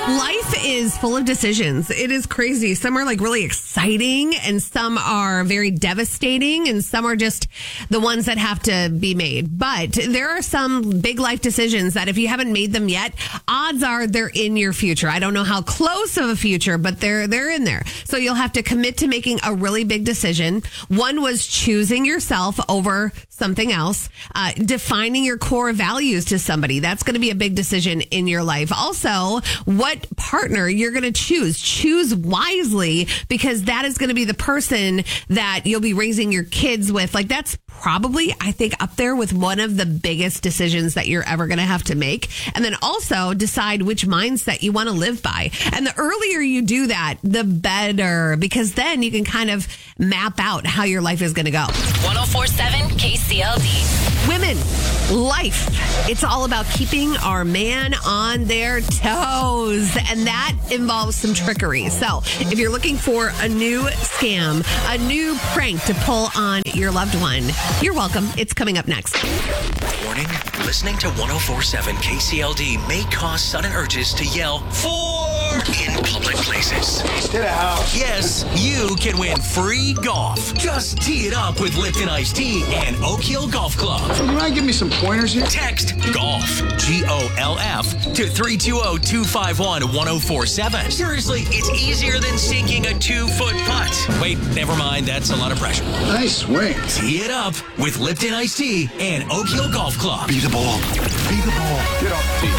Life is full of decisions. It is crazy. Some are like really exciting and some are very devastating and some are just the ones that have to be made. But there are some big life decisions that if you haven't made them yet, odds are they're in your future. I don't know how close of a future, but they're in there. So you'll have to commit to making a really big decision. One was choosing yourself over something else, defining your core values to somebody. That's going to be a big decision in your life. Also, what partner you're going to choose. Choose wisely because that is going to be the person that you'll be raising your kids with. Like that's probably, I think, up there with one of the biggest decisions that you're ever going to have to make. And then also decide which mindset you want to live by. And the earlier you do that, the better, because then you can kind of map out how your life is going to go. 104.7 KCLD. Women, life. It's all about keeping our man on their toes. And that involves some trickery. So if you're looking for a new scam, a new prank to pull on your loved one, you're welcome. It's coming up next. Warning, listening to 104.7 KCLD may cause sudden urges to yell, "For!" in public places. Get out. Yes, you can win free golf. Just tee it up with Lipton Iced Tea and Oak Hill Golf Club. You mind giving me some pointers here? Text GOLF, GOLF, to 320-251-1047. Seriously, it's easier than sinking a 2-foot putt. Wait, never mind. That's a lot of pressure. Nice swing. Tee it up with Lipton Iced Tea and Oak Hill Golf Club. Be the ball. Be the ball. Get off the tee.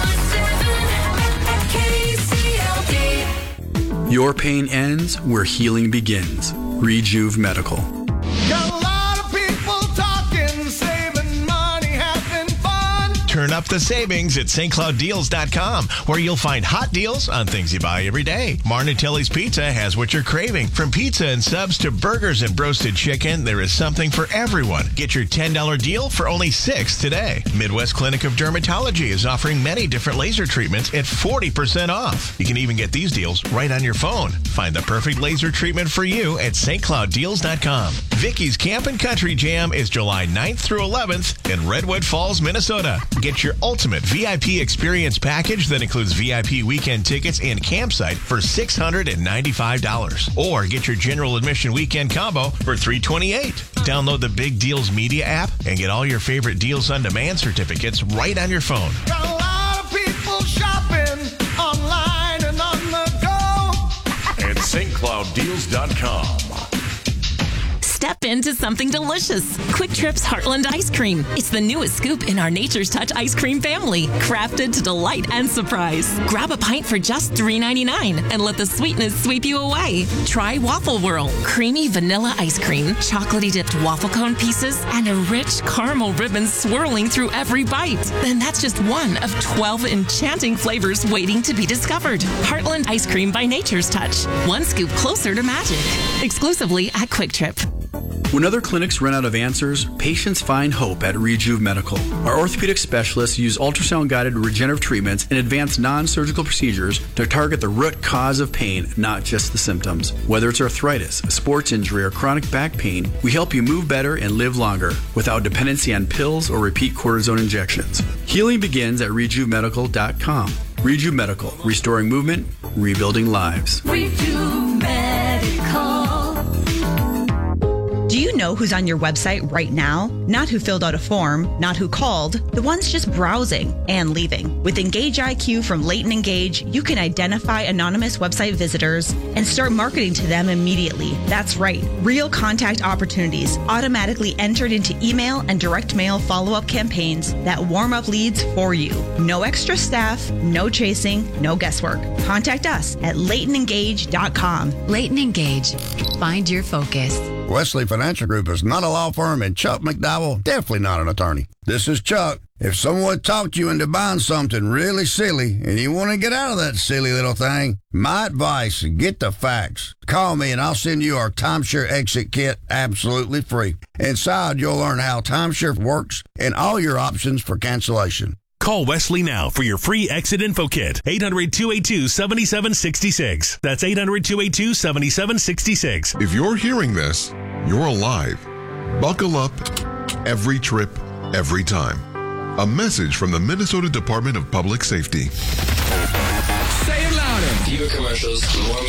Your pain ends where healing begins. Rejuve Medical. Got a lot of people talking, saving money, having fun. Turn up the savings at stclouddeals.com, where you'll find hot deals on things you buy every day. Marnatelli's Pizza has what you're craving. From pizza and subs to burgers and roasted chicken, there is something for everyone. Get your $10 deal for only $6 today. Midwest Clinic of Dermatology is offering many different laser treatments at 40% off. You can even get these deals right on your phone. Find the perfect laser treatment for you at stclouddeals.com. Vicky's Camp and Country Jam is July 9th through 11th in Redwood Falls, Minnesota. Get your ultimate VIP experience package that includes VIP weekend tickets and campsite for $695. Or get your general admission weekend combo for $328. Download the Big Deals Media app and get all your favorite Deals on Demand certificates right on your phone. Got a lot of people shopping online and on the go. At stclouddeals.com. Step into something delicious. Quick Trip's Heartland Ice Cream. It's the newest scoop in our Nature's Touch ice cream family, crafted to delight and surprise. Grab a pint for just $3.99 and let the sweetness sweep you away. Try Waffle Whirl, creamy vanilla ice cream, chocolatey dipped waffle cone pieces, and a rich caramel ribbon swirling through every bite. Then that's just one of 12 enchanting flavors waiting to be discovered. Heartland Ice Cream by Nature's Touch. One scoop closer to magic. Exclusively at Quick Trip. When other clinics run out of answers, patients find hope at Rejuve Medical. Our orthopedic specialists use ultrasound-guided regenerative treatments and advanced non-surgical procedures to target the root cause of pain, not just the symptoms. Whether it's arthritis, a sports injury, or chronic back pain, we help you move better and live longer without dependency on pills or repeat cortisone injections. Healing begins at RejuveMedical.com. Rejuve Medical, restoring movement, rebuilding lives. Rejuve Medical. Do you know who's on your website right now? Not who filled out a form, not who called, the ones just browsing and leaving. With Engage IQ from Leighton Engage, you can identify anonymous website visitors and start marketing to them immediately. That's right, real contact opportunities automatically entered into email and direct mail follow-up campaigns that warm up leads for you. No extra staff, no chasing, no guesswork. Contact us at LeightonEngage.com. Leighton Engage. Find your focus. Wesley Financial Group is not a law firm, and Chuck McDowell, definitely not an attorney. This is Chuck. If someone talked you into buying something really silly and you want to get out of that silly little thing, my advice, get the facts. Call me and I'll send you our timeshare exit kit absolutely free. Inside, you'll learn how timeshare works and all your options for cancellation. Call Wesley now for your free exit info kit. 800-282-7766. That's 800-282-7766. If you're hearing this, you're alive. Buckle up. Every trip, every time. A message from the Minnesota Department of Public Safety. Say commercials. We want